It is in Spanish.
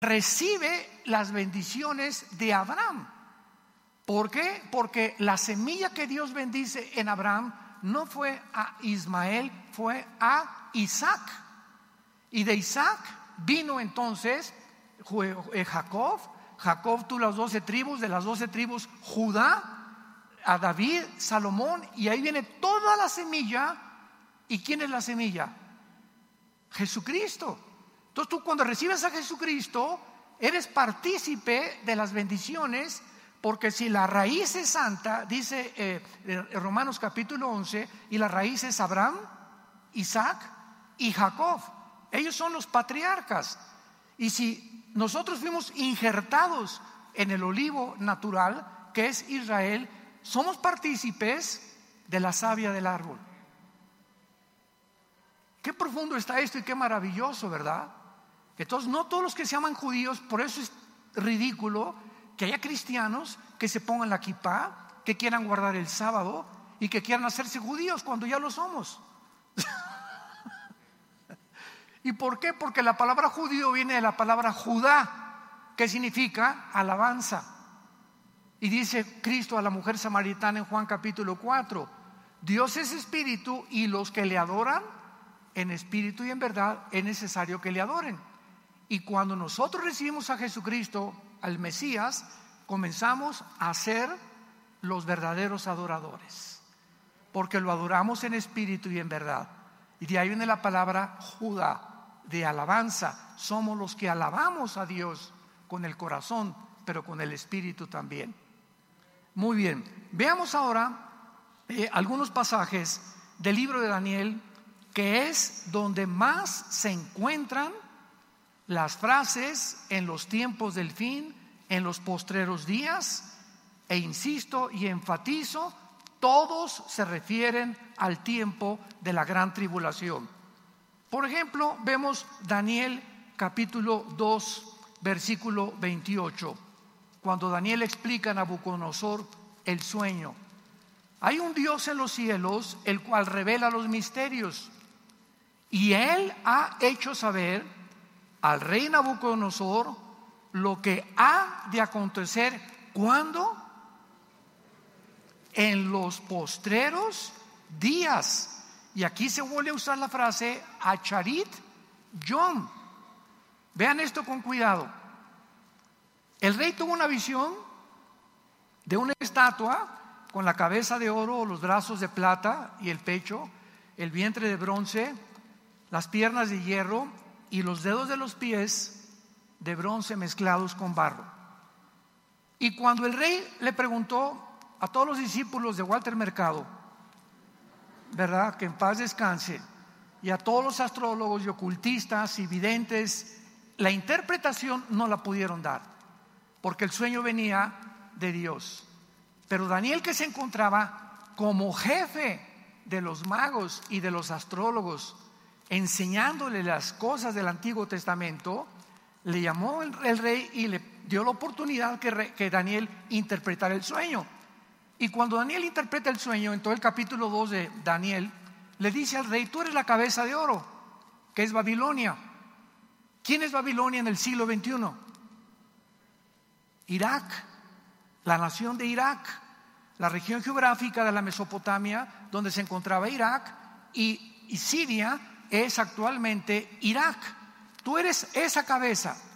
recibe las bendiciones de Abraham. ¿Por qué? Porque la semilla que Dios bendice en Abraham no fue a Ismael, fue a Isaac. Y de Isaac vino entonces Jacob. Jacob tuvo las 12 tribus, de las 12 tribus Judá, a David, Salomón, y ahí viene toda la semilla. ¿Y quién es la semilla? Jesucristo. Entonces tú, cuando recibes a Jesucristo, eres partícipe de las bendiciones, porque si la raíz es santa, dice Romanos capítulo 11, y la raíz es Abraham, Isaac y Jacob. Ellos son los patriarcas. Y si nosotros fuimos injertados en el olivo natural, que es Israel, somos partícipes de la savia del árbol. Qué profundo está esto y qué maravilloso, ¿verdad? Entonces, no todos los que se llaman judíos, por eso es ridículo que haya cristianos que se pongan la kipá, que quieran guardar el sábado y que quieran hacerse judíos cuando ya lo somos. ¿Y por qué? Porque la palabra judío viene de la palabra Judá, que significa alabanza. Y dice Cristo a la mujer samaritana en Juan capítulo 4: Dios es espíritu, y los que le adoran en espíritu y en verdad es necesario que le adoren. Y cuando nosotros recibimos a Jesucristo, al Mesías, comenzamos a ser los verdaderos adoradores, porque lo adoramos en espíritu y en verdad. Y de ahí viene la palabra Judá, de alabanza. Somos los que alabamos a Dios con el corazón, pero con el espíritu también. Muy bien, veamos ahora algunos pasajes del libro de Daniel, que es donde más se encuentran las frases en los tiempos del fin, en los postreros días. E insisto y enfatizo, todos se refieren al tiempo de la gran tribulación. Por ejemplo, vemos Daniel capítulo 2, versículo 28, cuando Daniel explica a Nabucodonosor el sueño. Hay un Dios en los cielos, el cual revela los misterios, y él ha hecho saber al rey Nabucodonosor lo que ha de acontecer. ¿Cuándo? En los postreros días. Y aquí se vuelve a usar la frase Acharit Yom. Vean esto con cuidado. El rey tuvo una visión de una estatua con la cabeza de oro, los brazos de plata y el pecho, el vientre de bronce, las piernas de hierro y los dedos de los pies de bronce mezclados con barro. Y cuando el rey le preguntó a todos los discípulos de Walter Mercado, ¿verdad?, que en paz descanse, y a todos los astrólogos y ocultistas y videntes, la interpretación no la pudieron dar, porque el sueño venía de Dios. Pero Daniel, que se encontraba como jefe de los magos y de los astrólogos, enseñándole las cosas del Antiguo Testamento, le llamó el rey y le dio la oportunidad que Daniel interpretara el sueño. Y cuando Daniel interpreta el sueño, en todo el capítulo 2 de Daniel, le dice al rey: tú eres la cabeza de oro, que es Babilonia. ¿Quién es Babilonia en el siglo XXI? Irak, la nación de Irak, la región geográfica de la Mesopotamia, donde se encontraba Irak, y Siria es actualmente Irak. Tú eres esa cabeza.